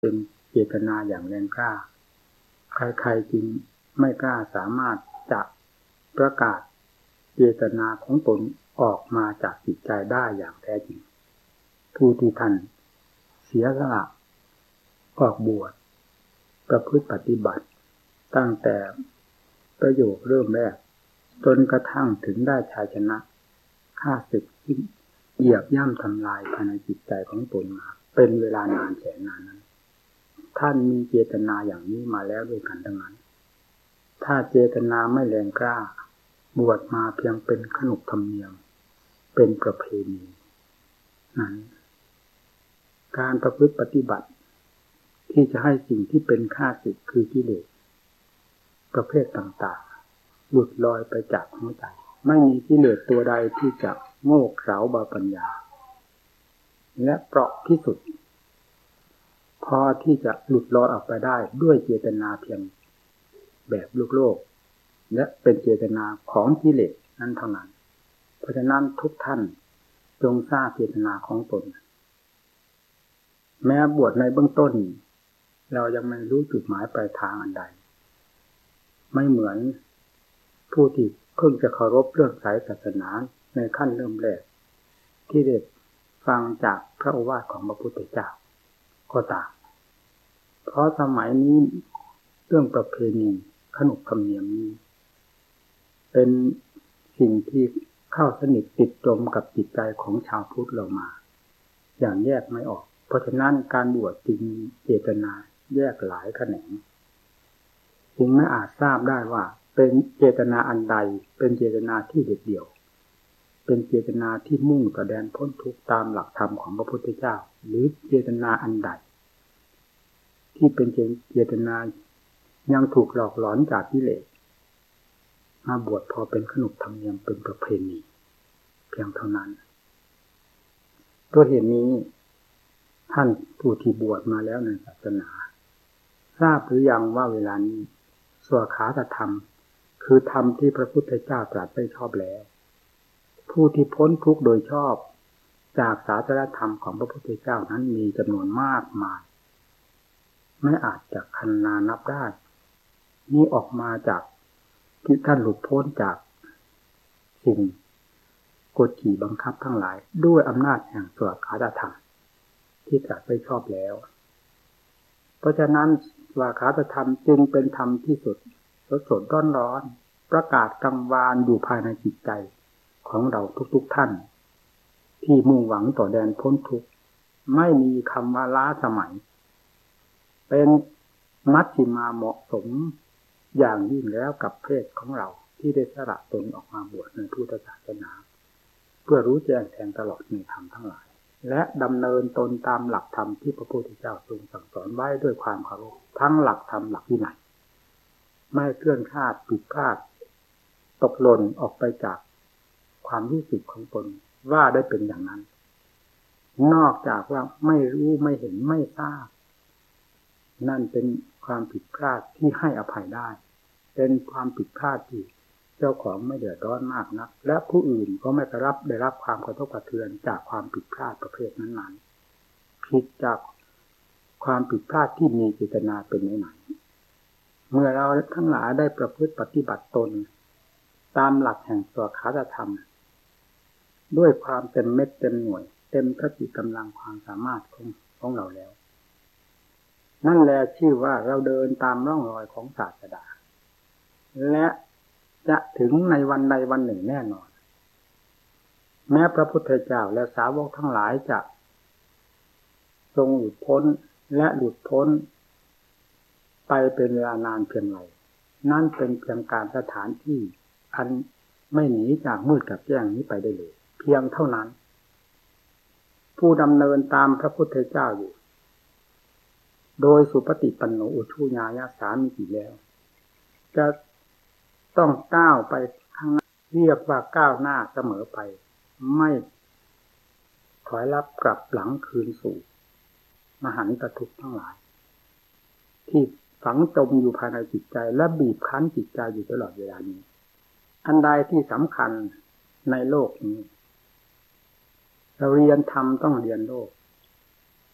เป็นเจตนาอย่างแรงกล้าใครๆจึงไม่กล้าสามารถจะประกาศเจตนาของตนออกมาจากจิตใจได้อย่างแท้จริงผู้ที่ท่านเสียสละออกบวชประพฤติปฏิบัติตั้งแต่ประโยคเริ่มแรกจนกระทั่งถึงได้ชัยชนะข้าศึกที่เหยียบย่ำทำลายภายในจิตใจของตนมาเป็นเวลานานแสนนานนั้นท่านมีเจตนาอย่างนี้มาแล้วด้วยกันทั้งนั้นถ้าเจตนาไม่แรงกล้าบวชมาเพียงเป็นขนบธรรมเนียมเป็นประเพณีนั้นการประพฤติปฏิบัติที่จะให้สิ่งที่เป็นข้าศึกคือกิเลสประเภทต่างๆหลุดลอยไปจากหัวใจไม่มีกิเลสตัวใดที่จะโง่เขลาบาปัญญาและเปราะที่สุดพอที่จะหลุดลอยออกไปได้ด้วยเจตนาเพียงแบบโลกและเป็นเจตนาของกิเลสนั้นเท่านั้นเพราะฉะนั้นทุกท่านจงทราบเจตนาของตนแม้บวชในเบื้องต้นเรายังไม่รู้จุดหมายปลายทางอันใดไม่เหมือนผู้ที่เพิ่งจะเคารพเรื่องสายศาสนาในขั้นเริ่มแรกที่ได้ฟังจากพระโอวาทของพระพุทธเจ้าก็ตามเพราะสมัยนี้เรื่องประเพณีขนบธรรมเนียมนี้เป็นสิ่งที่เข้าสนิทติดจมกับจิตใจของชาวพุทธเรามาอย่างแยกไม่ออกเพราะฉะนั้นการบวชจึงมีเจตนาแยกหลายแขนงจึงไม่อาจทราบได้ว่าเป็นเจตนาอันใดเป็นเจตนาที่เด็ดเดี่ยวเป็นเจตนาที่มุ่งต่อแดนพ้นทุกข์ตามหลักธรรมของพระพุทธเจ้าหรือเจตนาอันใดที่เป็นเจตนายังถูกหลอกหลอนจากกิเลสมาบวชพอเป็นขนบธรรมเนียมเป็นประเพณีเพียงเท่านั้นตัวเหตุนี้ท่านผู้ที่บวชมาแล้วในศาสนาทราบหรือยังว่าเวลานี้สวขาตธรรมคือธรรมที่พระพุทธเจ้าตรัสไว้ชอบแล้วผู้ที่พ้นทุกข์โดยชอบจากศาสนธรรมของพระพุทธเจ้านั้นมีจำนวนมากมายไม่อาจจะคันนานับได้นี่ออกมาจากที่ท่านหลุดพ้นจากสิ่งกฎขี่บังคับทั้งหลายด้วยอำนาจแห่งสวขาตธรรมที่ตรัสไว้ชอบแล้วเพราะฉะนั้นสวขาตธรรมจึงเป็นธรรมที่สุดสดๆร้อนๆประกาศกังวานอยู่ภายในจิตใจของเราทุกๆท่านที่มุ่งหวังต่อแดนพ้นทุกข์ไม่มีคำว่าล้าสมัยเป็นมัชฌิมาเหมาะสมอย่างยิ่งแล้วกับเพศของเราที่ได้สละตนออกมาบวชในพุทธศาสนาเพื่อรู้แจ้งแทงตลอดในธรรมทั้งหลายและดำเนินตนตามหลักธรรมที่พระพุทธเจ้าทรงสั่งสอนไว้ด้วยความเคารพทั้งหลักธรรมหลักวินัยไม่เคลื่อนคลาดผิดพลาดตกหล่นออกไปจากความรู้สึกของตนว่าได้เป็นอย่างนั้นนอกจากว่าไม่รู้ไม่เห็นไม่ทราบนั่นเป็นความผิดพลาดที่ให้อภัยได้เป็นความผิดพลาดที่เจ้าของไม่เดือดร้อนมากนักและผู้อื่นก็ไม่ได้รับความกระทบกระเทือนจากความผิดพลาดประเภทนั้นๆผิดจากความผิดพลาดที่มีเจตนาเป็นไหนเมื่อเราทั้งหลายได้ประพฤติปฏิบัติตนตามหลักแห่งสวขาตธรรมด้วยความเต็มเม็ดเต็มหน่วยเต็มกำลังความสามารถของเราแล้วนั่นแหละชื่อว่าเราเดินตามร่องรอยของศาสดาและจะถึงในวันใดวันหนึ่งแน่นอนแม้พระพุทธเจ้าและสาวกทั้งหลายจะทรงหลุดพ้นและหลุดพ้นไปเป็นเวลานานเพียงไรนั่นเป็นเพียงการสถานที่อันไม่หนีจากมืดกับแจ้งนี้ไปได้เลยเพียงเท่านั้นผู้ดำเนินตามพระพุทธเจ้าอยู่โดยสุปฏิปันโนอุชุญายสามิจิแล้วจะต้องก้าวไปข้างหน้าเรียกว่าก้าวหน้าเสมอไปไม่ถอยลับกลับหลังคืนสู่มหันตทุกข์ทั้งหลายที่ฝังจมอยู่ภายในจิตใจและบีบคั้นจิตใจอยู่ตลอดเวลานี้อันใดที่สำคัญในโลกนี้เราเรียนธรรมต้องเรียนโลก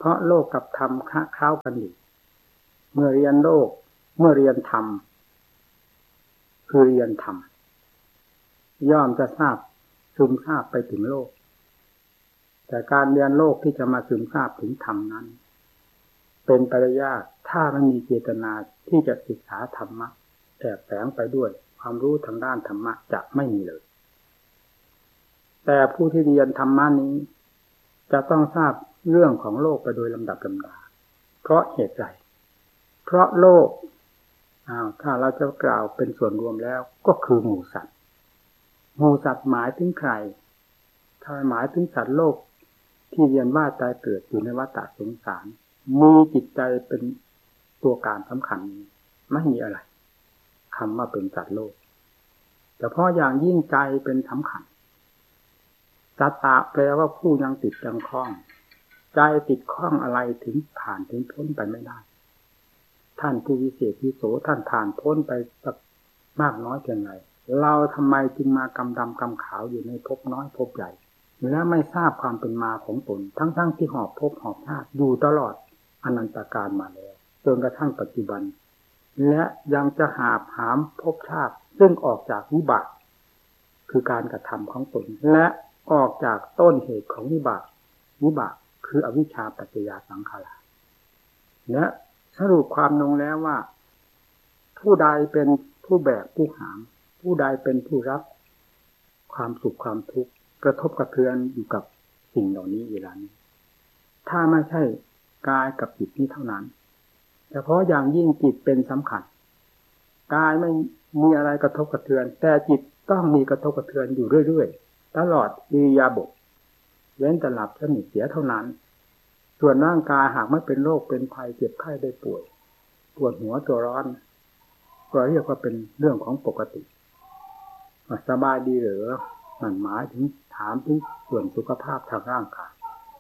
เพราะโลกกับธรรมคล้ายกันอยู่เมื่อเรียนโลกเมื่อเรียนธรรมคือเรียนธรรมย่อมจะทราบซึมซาบไปถึงโลกแต่การเรียนโลกที่จะมาซึมซาบถึงธรรมนั้นเป็นไปได้ยากถ้าไม่มีเจตนาที่จะศึกษาธรรมะแอบแฝงไปด้วยความรู้ทางด้านธรรมะจะไม่มีเลยแต่ผู้ที่เรียนธรรมะนี้จะต้องทราบเรื่องของโลกไปโดยลำดับลำดาเพราะเหตุใดเพราะโลกถ้าเราจะกล่าวเป็นส่วนรวมแล้วก็คือหมู่สัตว์หมู่สัตว์หมายถึงใครถ้าหมายถึงสัตว์โลกที่เวียนว่ายตายเกิดอยู่ในวัฏสงสารมีจิตใจเป็นตัวการสำคัญไม่มีอะไรคำว่าเป็นสัตว์โลกแต่เพราะอย่างยิ่งใจเป็นสำคัญสัตตะแปลว่าผู้ยังติดยังคล้องใจติดข้องอะไรถึงผ่านถึงพ้นไปไม่ได้ท่านผู้วิเศษวิโสท่านผ่านพ้นไปสักมากน้อยเพียงไรเราทำไมจึงมากำดำกำขาวอยู่ในภพน้อยภพใหญ่และไม่ทราบความเป็นมาของตนทั้งที่หอบภพหอบชาติอยู่ตลอดอนันตกาลมาแล้วจนกระทั่งปัจจุบันและยังจะหาบหามภพชาติซึ่งออกจากวิบากคือการกระทำของตนและออกจากต้นเหตุของวิบากคืออวิชชาปัจจยาสังขารและสรุปความลงแล้วว่าผู้ใดเป็นผู้แบกผู้หามผู้ใดเป็นผู้รับความสุขความทุกข์กระทบกระเทือนอยู่กับสิ่งเหล่านี้เวลานี้ถ้าไม่ใช่กายกับจิตนี้เท่านั้นเฉพาะอย่างยิ่งจิตเป็นสำคัญกายไม่มีอะไรกระทบกระเทือนแต่จิตต้องมีกระทบกระเทือนอยู่เรื่อยๆตลอดอิริยาบถเว้นแต่หลับสนิทเสียเท่านั้นส่วนร่างกายหากไม่เป็นโรคเป็นภัยเจ็บไข้ได้ป่วยปวดหัวตัวร้อนก็เรียกว่าเป็นเรื่องของปกติสบายดีหรือมันหมายถึงถามถึงส่วนสุขภาพทางร่างกาย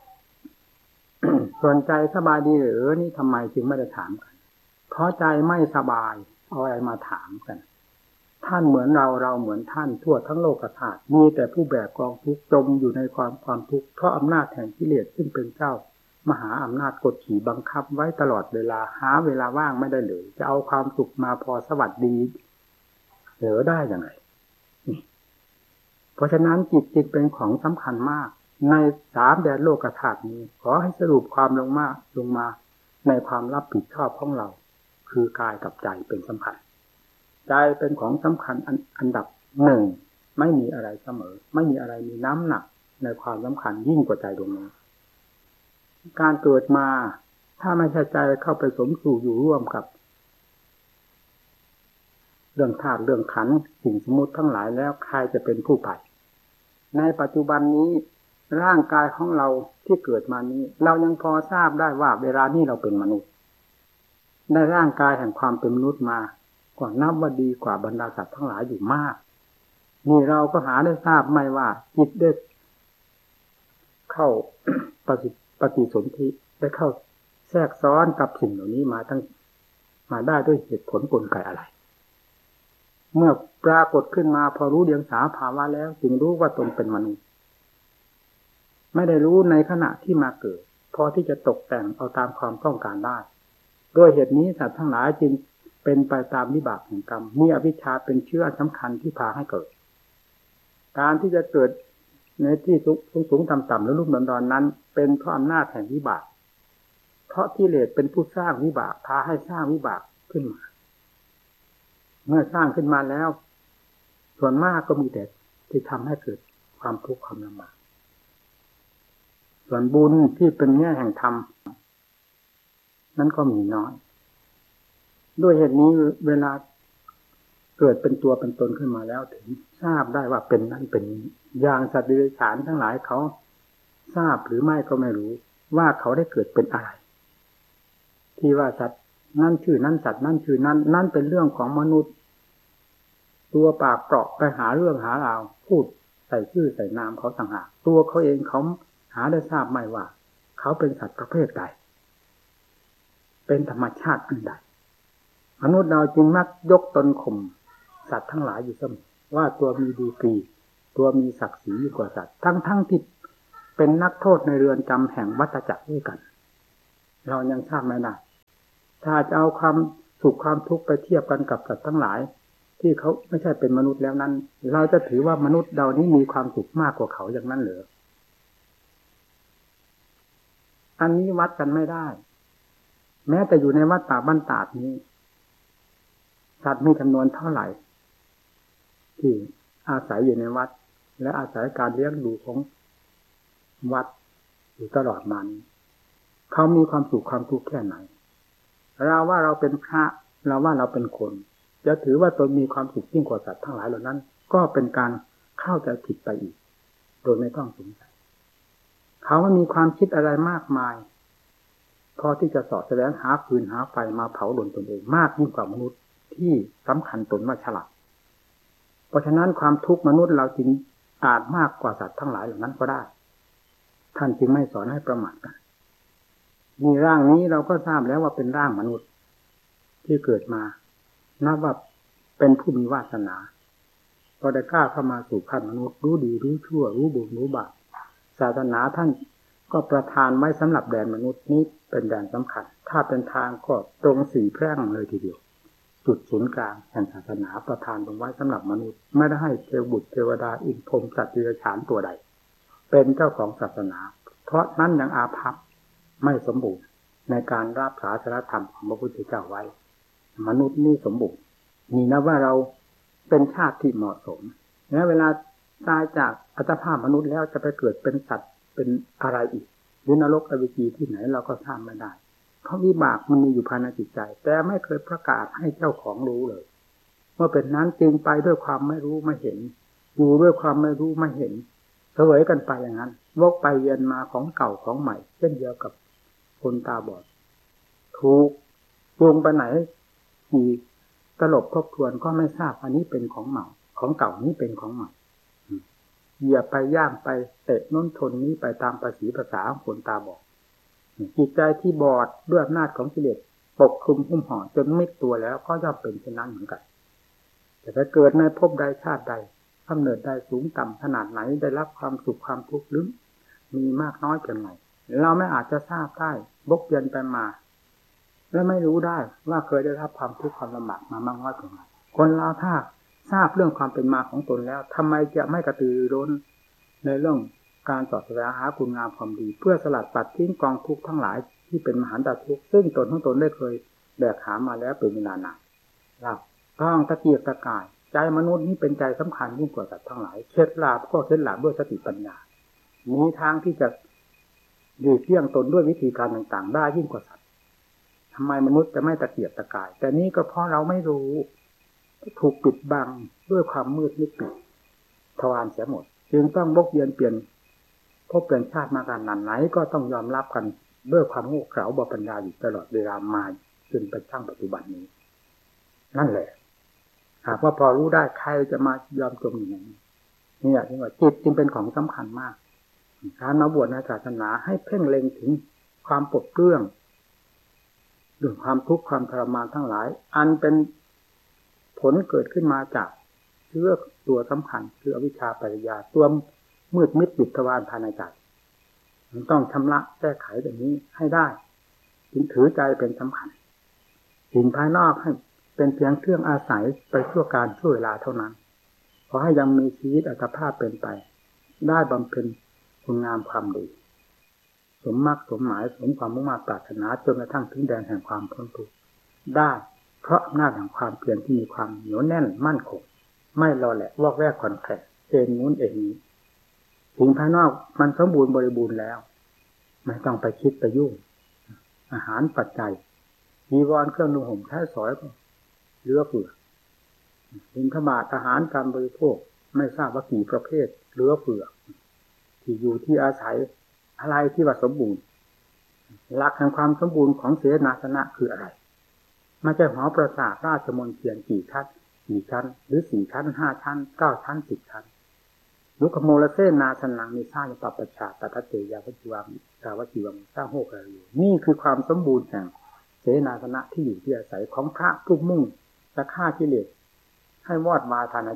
ส่วนใจสบายดีหรือนี่ทำไมจึงไม่ได้ถามกันเพราะใจไม่สบายเอาอะไรมาถามกันท่านเหมือนเราเหมือนท่านทั่วทั้งโลกธาตุมีแต่ผู้แบกกองทุกข์จมอยู่ในความทุกข์เพราะอำนาจแห่งกิเลสซึ่งเป็นเจ้ามหาอำนาจกดขี่บังคับไว้ตลอดเวลาหาเวลาว่างไม่ได้เลยจะเอาความสุขมาพอสวัสดีเหลือได้อย่างไรเพราะฉะนั้นจิตจึงเป็นของสำคัญมากในสามแดนโลกธาตุนี้ขอให้สรุปความลงมาในความรับผิดชอบของเราคือกายกับใจเป็นสำคัญใจเป็นของสำคัญอันดับหนึ่งไม่มีอะไรเสมอไม่มีอะไรมีน้ำหนักในความสำคัญยิ่งกว่าใจดวงนี้การเกิดมาถ้าไม่ใช่ใจเข้าไปสมสู่อยู่ร่วมกับเรื่องธาตุเรื่องขันธ์สิ่งสมมุติทั้งหลายแล้วใครจะเป็นผู้ไปในปัจจุบันนี้ร่างกายของเราที่เกิดมานี้เรายังพอทราบได้ว่าเวลานี้เราเป็นมนุษย์ได้ร่างกายแห่งความเป็นมนุษย์มากว่านับว่าดีกว่าบรรดาสัตว์ทั้งหลายอยู่มากนี่เราก็หาได้ทราบไม่ว่าจิตได้เข้า ปฏิสนธิได้เข้าแทรกซ้อนกับสิ่งเหล่านี้มาได้ด้วยเหตุผลกลไกอะไรเมื่อปรากฏขึ้นมาพอรู้เดียงสาภาวะแล้วจึงรู้ว่าตนเป็นมนุษย์ไม่ได้รู้ในขณะที่มาเกิดพอที่จะตกแต่งเอาตามความต้องการได้ด้วยเหตุนี้สัตว์ทั้งหลายจึงเป็นไปตามวิบากแห่งกรรมมีอวิชชาเป็นเชื้อสำคัญที่พาให้เกิดการที่จะเกิดในที่สูงต่ำๆและลุ่มดอนนั้นเป็นเพราะอำนาจแห่งวิบากเพราะกิเลสเป็นผู้สร้างวิบากพาให้สร้างวิบากขึ้นมาเมื่อสร้างขึ้นมาแล้วส่วนมากก็มีแต่ที่ทำให้เกิดความทุกข์ความลำบากส่วนบุญที่เป็นแง่แห่งธรรมนั้นก็มีน้อยด้วยเหตุนี้เวลาเกิดเป็นตัวเป็นตนขึ้นมาแล้วถึงทราบได้ว่าเป็นนั่นเป็นนี้อย่างสัตว์เดรัจฉานทั้งหลายเขาทราบหรือไม่ก็ไม่รู้ว่าเขาได้เกิดเป็นอะไรที่ว่าสัตว์นั่นชื่อนั่นสัตว์นั่นชื่อนั่นเป็นเรื่องของมนุษย์ตัวปากเปราะไปหาเรื่องหาราวพูดใส่ชื่อใส่นามเขาต่างหากตัวเขาเองเขาหาได้ทราบไม่ว่าเขาเป็นสัตว์ประเภทใดเป็นธรรมชาติอันใดมนุษย์เราจึงมักยกตนข่มสัตว์ทั้งหลายอยู่เสมอว่าตัวมีดีกรีตัวมีศักดิ์ศรีกว่าสัตว์ทั้งที่เป็นนักโทษในเรือนจำแห่งวัฏจักรด้วยกันเรายังทราบไม่ได้ถ้าจะเอาความสุขความทุกข์ไปเทียบกันกับสัตว์ทั้งหลายที่เขาไม่ใช่เป็นมนุษย์แล้วนั้นเราจะถือว่ามนุษย์เรานี้มีความสุขมากกว่าเขาอย่างนั้นเหรออันนี้วัดกันไม่ได้แม้แต่อยู่ในวัดป่าบ้านตาดนี้สัตว์มีจำนวนเท่าไหร่ที่อาศัยอยู่ในวัดและอาศัยการเลี้ยงดูของวัดอยู่ตลอดมานี้เขามีความสุขความทุกข์แค่ไหนเราว่าเราเป็นพระเราว่าเราเป็นคนจะถือว่าตนมีความสุขยิ่งกว่าสัตว์ทั้งหลายเหล่านั้นก็เป็นการเข้าใจผิดไปอีกโดยไม่ต้องสงสัยเขาไม่มีความคิดอะไรมากมายพอที่จะสอดแสวงหาฟืนหาไฟมาเผาดนตนเองมากยิ่งกว่ามนุษย์ที่สำคัญตนว่าฉลาดเพราะฉะนั้นความทุกข์มนุษย์เราจึงอาจมากกว่าสัตว์ทั้งหลายเหล่านั้นก็ได้ท่านจึงไม่สอนให้ประมาทกันมีร่างนี้เราก็ทราบแล้วว่าเป็นร่างมนุษย์ที่เกิดมานับว่าเป็นผู้มีวาสนาพอได้กล้าเข้ามาสู่ขั้นมนุษย์รู้ดีรู้ชั่วรู้บุญรู้บาปศาสนาท่านก็ประทานไว้สำหรับแดนมนุษย์นี้เป็นแดนสำคัญถ้าเป็นทางก็ตรงสี่แพร่งเลยทีเดียวจุดศูนย์กลางแห่งศาสนาประทานลงไว้สำหรับมนุษย์ไม่ได้ให้เทวบุตรเทวดาอินทร์พรหมสัตว์เดรัจฉานตัวใดเป็นเจ้าของศาสนาเพราะนั้นยังอาภัพไม่สมบูรณ์ในการรับศาสนธรรมของพระพุทธเจ้าไว้มนุษย์นี่สมบูรณ์นี่นะว่าเราเป็นชาติที่เหมาะสมและเวลาตายจากอัตภาพมนุษย์แล้วจะไปเกิดเป็นสัตว์เป็นอะไรอีกหรือนรกอเวจีที่ไหนเราก็ทราบไม่ได้เพราะวิบากมันมีอยู่ภายในจิตใจแต่ไม่เคยประกาศให้เจ้าของรู้เลยเมื่อเป็นนั้นจึงไปด้วยความไม่รู้ไม่เห็นอยู่ด้วยความไม่รู้ไม่เห็นเสวยกันไปอย่างนั้นวกไปเวียนมาของเก่าของใหม่เช่นเดียวกับคนตาบอดถูกวงไปไหนกี่ตลบทบทวนก็ไม่ทราบอันนี้เป็นของใหม่ของเก่านี้เป็นของใหม่เหยียบไปย่างไปเตะน้นทนนี้ไปตามภาษีภาษาของคนตาบอดจิตใจที่บอดด้วยอำนาจของกิเลสปกคลุมหุ้มห่อจนมิดตัวแล้วก็ย่อมเป็นเช่นนั้นเหมือนกันแต่ถ้าเกิดในภพใดชาติใดกำเนิดใดสูงต่ำขนาดไหนได้รับความสุขความทุกข์หรือมีมากน้อยเพียงไรเราไม่อาจจะทราบได้บกเวียนไปมาและไม่รู้ได้ว่าเคยได้รับความทุกข์ความลำบากมามากน้อยเพียงไรคนเราถ้าทราบเรื่องความเป็นมาของตนแล้วทำไมจะไม่กระตือรือร้นในเรื่องการสอดแสวงหาคุณงามความดีเพื่อสลัดปัดทิ้งกองทุกข์ทั้งหลายที่เป็นมหันตทุกข์ซึ่งตนของตนได้เคยแบกหามาแล้วเป็นเวลานานเราต้องตะเกียกตะกายใจมนุษย์นี้เป็นใจสำคัญยิ่งกว่าสัตว์ทั้งหลายเคล็ดลับก็เคล็ดลับด้วยสติปัญญามีทางที่จะหลีกเลี่ยงตนด้วยวิธีการต่างๆได้ยิ่งกว่าสัตว์ทำไมมนุษย์จะไม่ตะเกียกตะกายแต่นี้ก็เพราะเราไม่รู้ถูกปิดบังด้วยความมืดมิดปิดทวารเสียหมดจึงต้องบกเวียนเปลี่ยนพบเปลี่ยนชาติมากันนานไหนก็ต้องยอมรับกันด้วยความโง่เขลาบ่ปัญญาอยู่ตลอดเวลามาจนเป็นช่างปัจจุบันนี้นั่นแหละหากว่าพอรู้ได้ใครจะมายอมจมอย่างนี้นี่แหละที่ว่าจิตจึงเป็นของสำคัญมากการมาบวชในศาสนาให้เพ่งเล็งถึงความปลดเปลื้องเรื่องความทุกข์ความทรมานทั้งหลายอันเป็นผลเกิดขึ้นมาจากเชื้อตัวสำคัญคืออวิชชาปัจจยาตัวมืดมิดปิดทวารภายในใจมันต้องชำระแก้ไขแบบนี้ให้ได้จึงถือใจเป็นสำคัญสิ่งภายนอกให้เป็นเพียงเครื่องอาศัยไปชั่วการชั่วเวลาเท่านั้นขอให้ยังมีชีวิตอัตภาพเป็นไปได้บำเพ็ญคุณงามความดีสมมากสมหมายสมความมุ่งมั่นปรารถนาจนกระทั่งถึงแดนแห่งความพ้นทุกข์ได้เพราะอำนาจแห่งความเพียรที่มีความเหนียวแน่นมั่นคงไม่รอแหละวอกแวกขอนแก่นเอ็นนู้นเอ็นนี้สิ่งภายนอกมันสมบูรณ์บริบูรณ์แล้วไม่ต้องไปคิดไปยุ่งอาหารปัจจัยจีวรเครื่องนุ่งห่มใช้สอยก็เหลือเฟือบิณฑบาตอาหารการบริโภคไม่ทราบว่ากี่ประเภทเหลือเฟือที่อยู่ที่อาศัยอะไรที่ว่าสมบูรณ์หลักแห่งความสมบูรณ์ของเสนาสนะคืออะไรไม่ใช่หอประสาทราชมนเทียนกี่ชั้นหรือ4 ชั้น 5 ชั้น 9 ชั้น 10 ชั้นลุกโมลเสนาสนังมีสร้างปปชาตถเตยาวัจวังสาวจีวังสร้างโหกอะไรอยู่นี่คือความสมบูรณ์แห่งเสนาสนะที่อยู่ที่อาศัยของพระผู้มุ่งจะฆ่ากิเลสให้วอดวายภายใน